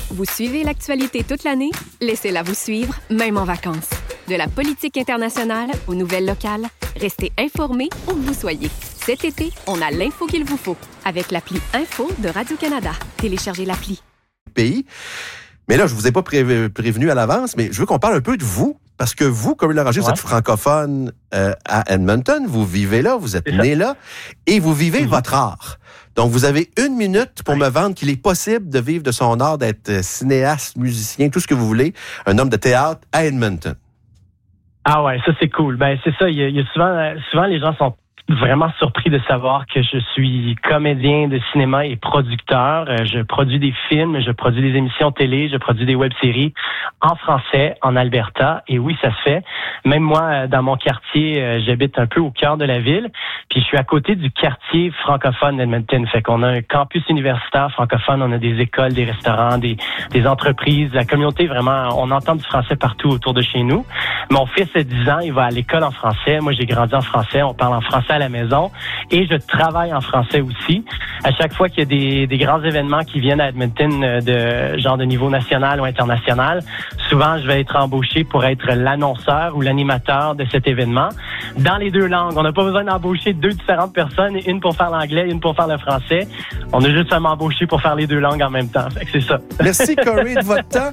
Vous suivez l'actualité toute l'année? Laissez-la vous suivre, même en vacances. De la politique internationale aux nouvelles locales, restez informés où que vous soyez. Cet été, on a l'info qu'il vous faut avec l'appli Info de Radio-Canada. Téléchargez l'appli. Pays. Mais là, je vous ai pas prévenu à l'avance, mais je veux qu'on parle un peu de vous. Parce que vous, comme Laurentier, vous êtes francophone à Edmonton, vous vivez là, vous êtes né là, et vous vivez votre art. Donc, vous avez 1 minute pour me vendre qu'il est possible de vivre de son art, d'être cinéaste, musicien, tout ce que vous voulez, un homme de théâtre à Edmonton. Ah ouais, ça c'est cool. Ben c'est ça, il y a souvent les gens sont vraiment surpris de savoir que je suis comédien de cinéma et producteur. Je produis des films, je produis des émissions télé, je produis des web-séries en français, en Alberta. Et oui, ça se fait. Même moi, dans mon quartier, j'habite un peu au cœur de la ville. Puis je suis à côté du quartier francophone d'Edmonton. Fait qu'on a un campus universitaire francophone, on a des écoles, des restaurants, des entreprises. La communauté, vraiment, on entend du français partout autour de chez nous. Mon fils a 10 ans, il va à l'école en français. Moi, j'ai grandi en français. On parle en français à la maison et je travaille en français aussi. À chaque fois qu'il y a des grands événements qui viennent à Edmonton de niveau national ou international, souvent je vais être embauché pour être l'annonceur ou l'animateur de cet événement dans les 2 langues. On n'a pas besoin d'embaucher 2 différentes personnes, une pour faire l'anglais, une pour faire le français. On a juste à m'embaucher pour faire les 2 langues en même temps. Fait que c'est ça. Merci Corey de votre temps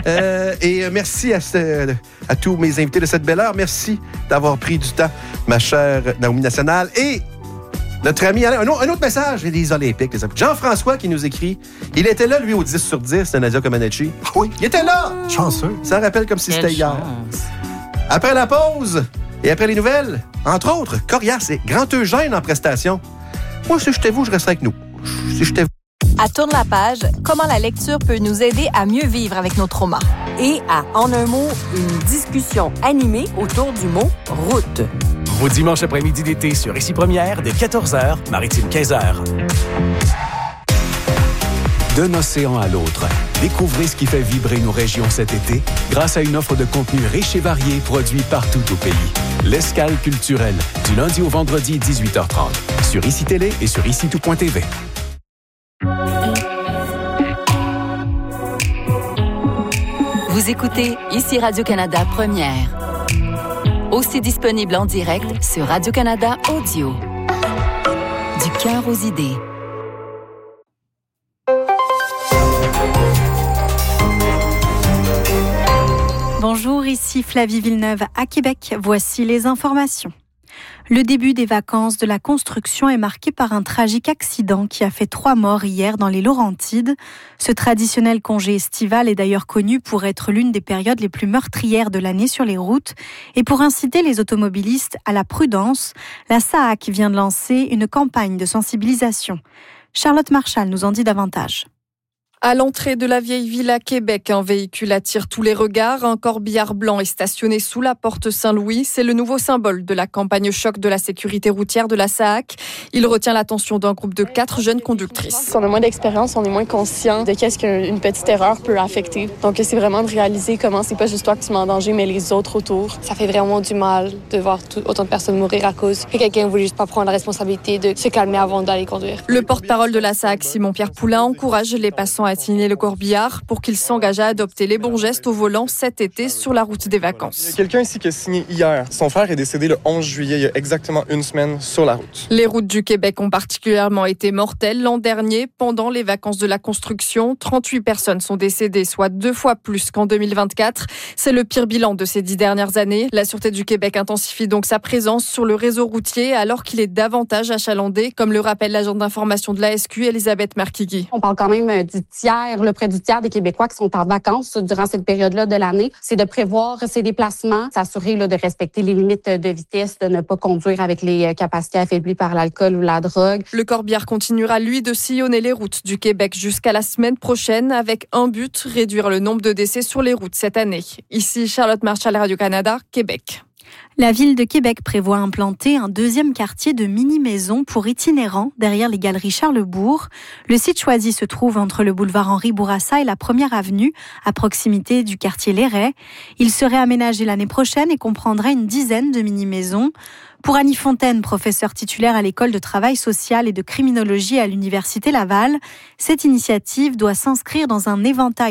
et merci à tous mes invités de cette belle heure. Merci d'avoir pris du temps, ma chère Naomi National. Et notre ami Alain, un autre message des Olympiques. Jean-François qui nous écrit. Il était là, lui, au 10 sur 10 de Nadia Comaneci. Oui. Il était là! Chanceux. Ça rappelle comme si c'était hier. Après la pause et après les nouvelles, entre autres, Corias et Grand Eugène en prestation. Moi, si j'étais vous, je resterais avec nous. Si j'étais vous. À Tourne la page, comment la lecture peut nous aider à mieux vivre avec nos traumas. Et à En un mot, une discussion animée autour du mot « route ». Vos dimanches après-midi d'été sur Ici Première, de 14h, Maritime 15h. D'un océan à l'autre, découvrez ce qui fait vibrer nos régions cet été grâce à une offre de contenu riche et varié produit partout au pays. L'escale culturelle, du lundi au vendredi, 18h30, sur Ici Télé et sur IciTout.tv. Vous écoutez Ici Radio-Canada Première. Aussi disponible en direct sur Radio-Canada Audio. Du cœur aux idées. Bonjour, ici Flavie Villeneuve à Québec. Voici les informations. Le début des vacances de la construction est marqué par un tragique accident qui a fait 3 morts hier dans les Laurentides. Ce traditionnel congé estival est d'ailleurs connu pour être l'une des périodes les plus meurtrières de l'année sur les routes. Et pour inciter les automobilistes à la prudence, la SAAQ vient de lancer une campagne de sensibilisation. Charlotte Marchal nous en dit davantage. À l'entrée de la vieille ville à Québec, un véhicule attire tous les regards. Un corbillard blanc est stationné sous la porte Saint-Louis. C'est le nouveau symbole de la campagne choc de la sécurité routière de la SAAQ. Il retient l'attention d'un groupe de 4 jeunes conductrices. Quand on a moins d'expérience, on est moins conscient de qu'est-ce qu'une petite erreur peut affecter. Donc, c'est vraiment de réaliser comment c'est pas juste toi que tu mets en danger, mais les autres autour. Ça fait vraiment du mal de voir autant de personnes mourir à cause que quelqu'un voulait juste pas prendre la responsabilité de se calmer avant d'aller conduire. Le porte-parole de la SAAQ, Simon-Pierre Poulain, encourage les passants à signer le corbillard pour qu'il s'engage à adopter les bons gestes au volant cet été sur la route des vacances. Il y a quelqu'un ici qui a signé hier. Son frère est décédé le 11 juillet, il y a exactement 1 semaine, sur la route. Les routes du Québec ont particulièrement été mortelles l'an dernier. Pendant les vacances de la construction, 38 personnes sont décédées, soit 2 fois plus qu'en 2024. C'est le pire bilan de ces 10 dernières années. La Sûreté du Québec intensifie donc sa présence sur le réseau routier alors qu'il est davantage achalandé, comme le rappelle l'agente d'information de l'ASQ, Elisabeth Marquigui. On parle quand même du tiers, près du tiers des Québécois qui sont en vacances durant cette période-là de l'année. C'est de prévoir ces déplacements, s'assurer de respecter les limites de vitesse, de ne pas conduire avec les capacités affaiblies par l'alcool ou la drogue. Le corbillard continuera, lui, de sillonner les routes du Québec jusqu'à la semaine prochaine avec un but, réduire le nombre de décès sur les routes cette année. Ici, Charlotte Marchal, Radio-Canada, Québec. La ville de Québec prévoit implanter un 2e quartier de mini-maisons pour itinérants derrière les galeries Charlesbourg. Le site choisi se trouve entre le boulevard Henri Bourassa et la 1er avenue, à proximité du quartier Les Raies. Il serait aménagé l'année prochaine et comprendrait une dizaine de mini-maisons. Pour Annie Fontaine, professeure titulaire à l'école de travail social et de criminologie à l'Université Laval, cette initiative doit s'inscrire dans un éventail